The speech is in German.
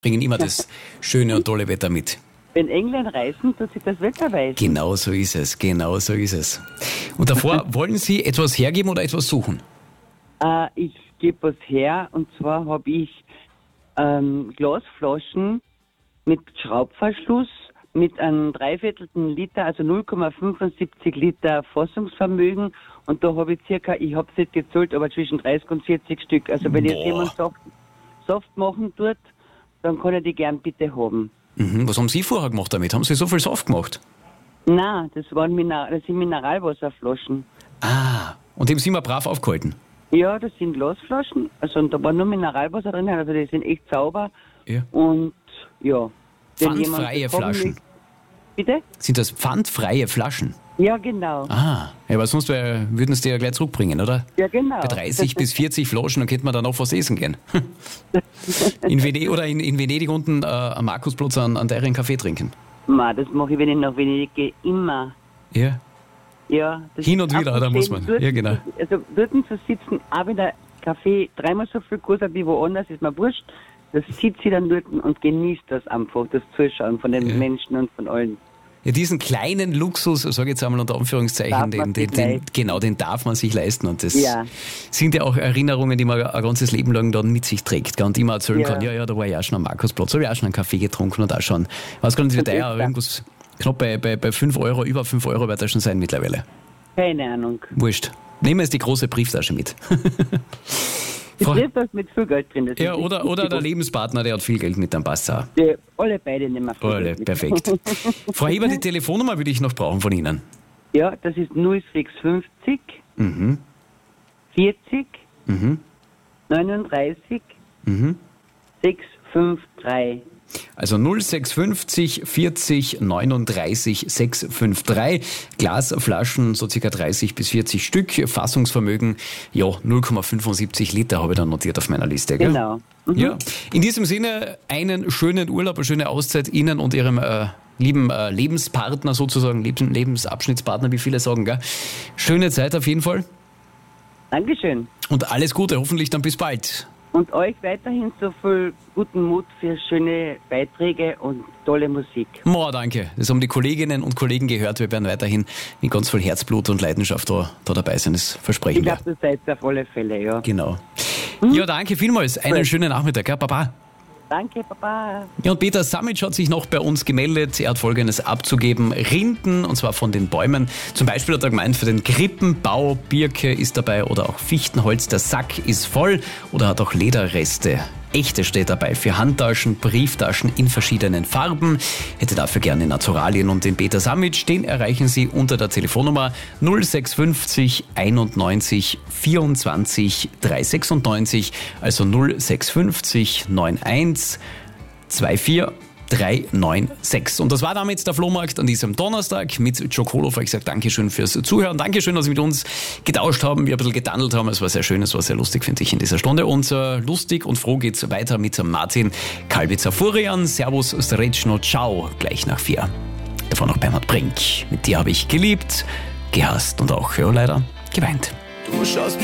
bringen immer das schöne und tolle Wetter mit. Wenn England reisen, tut sich das Wetter weisen. Genau so ist es, genau so ist es. Und davor, wollen Sie etwas hergeben oder etwas suchen? Ich gebe was her, und zwar habe ich Glasflaschen mit Schraubverschluss mit einem 3/4 Liter, also 0,75 Liter Fassungsvermögen, und da habe ich ich habe es nicht gezählt, aber zwischen 30 und 40 Stück. Also wenn jetzt jemand Saft machen tut, dann kann er die gern bitte haben. Mhm. Was haben Sie vorher gemacht damit? Haben Sie so viel Saft gemacht? Nein, das sind Mineralwasserflaschen. Ah, und dem sind wir brav aufgehalten. Ja, das sind Glasflaschen, also und da war nur Mineralwasser drin, also die sind echt sauber. Ja. Und ja. Pfandfreie Flaschen. Bitte? Sind das pfandfreie Flaschen? Ja, genau. Ah, ja, aber sonst würden sie die ja gleich zurückbringen, oder? Ja, genau. Bei 30 bis 40 Flaschen, dann könnte man da noch was essen gehen. In Venedig unten am Markusplatz an deren Kaffee trinken. Das mache ich, wenn ich nach Venedig gehe, immer. Ja. Ja. Das Hin und wieder, da muss man. Dort, ja, genau. Also dort zu sitzen, auch wenn der Kaffee dreimal so viel kostet wie woanders, ist mir wurscht. Das sitzt sie dann dort und genießt das einfach, das Zuschauen von den Menschen und von allen. Ja, diesen kleinen Luxus, sage ich jetzt einmal unter Anführungszeichen, den darf man sich leisten. Und das sind ja auch Erinnerungen, die man ein ganzes Leben lang dann mit sich trägt. Und die man erzählen kann, ja, da war ich auch schon am Markusplatz, habe ich auch schon einen Kaffee getrunken und auch schon, ich weiß gar nicht, wie teuer, aber irgendwas knapp bei 5 Euro, über 5 Euro wird das schon sein mittlerweile. Keine Ahnung. Wurscht. Nehmen wir jetzt die große Brieftasche mit. Die Brieftasche mit viel Geld drin. Ja, oder der Lebenspartner, der hat viel Geld mit, dann passt es auch. Ja, alle beide nehmen wir viel Alle, Geld mit. perfekt. Frau Heber, die Telefonnummer würde ich noch brauchen von Ihnen. Ja, das ist 0650 40 39 653. Also 0650 40 39 653. Glasflaschen, so circa 30 bis 40 Stück. Fassungsvermögen, ja, 0,75 Liter habe ich dann notiert auf meiner Liste. Gell? Genau. Ja. In diesem Sinne, einen schönen Urlaub, eine schöne Auszeit Ihnen und Ihrem lieben Lebenspartner sozusagen, Lebensabschnittspartner, wie viele sagen. Gell? Schöne Zeit auf jeden Fall. Dankeschön. Und alles Gute, hoffentlich dann bis bald. Und euch weiterhin so viel guten Mut für schöne Beiträge und tolle Musik. Danke. Das haben die Kolleginnen und Kollegen gehört. Wir werden weiterhin mit ganz viel Herzblut und Leidenschaft da dabei sein. Das versprechen wir. Ich glaube, das seid ihr auf alle Fälle, ja. Genau. Ja, danke vielmals. Einen schönen Nachmittag. Ja, Baba. Danke, Papa. Ja, und Peter Samic hat sich noch bei uns gemeldet. Er hat Folgendes abzugeben. Rinden, und zwar von den Bäumen. Zum Beispiel hat er gemeint, für den Krippenbau, Birke ist dabei oder auch Fichtenholz. Der Sack ist voll oder hat auch Lederreste. Echte steht dabei für Handtaschen, Brieftaschen in verschiedenen Farben. Hätte dafür gerne Naturalien und den Peter Samic. Den erreichen Sie unter der Telefonnummer 0650 91 24 396, also 0650 91 24 396. Und das war damit der Flohmarkt an diesem Donnerstag mit Joe Kolofer. Ich sage Dankeschön fürs Zuhören. Dankeschön, dass Sie mit uns getauscht haben, wir ein bisschen getandelt haben. Es war sehr schön, es war sehr lustig, finde ich, in dieser Stunde. Und lustig und froh geht's weiter mit Martin Kalbitzer-Furian. Servus, Srećno, ciao, gleich nach 4. Davon noch Bernhard Brink. Mit dir habe ich geliebt, gehasst und auch, ja, leider geweint. Du schaust